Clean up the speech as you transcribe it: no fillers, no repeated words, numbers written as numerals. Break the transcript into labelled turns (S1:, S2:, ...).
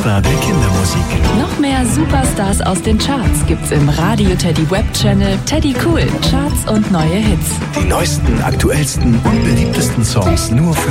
S1: Superstar der Kindermusik.
S2: Noch mehr Superstars aus den Charts gibt's im Radio Teddy Web Channel Teddy Cool. Charts und neue Hits.
S1: Die neuesten, aktuellsten und beliebtesten Songs nur für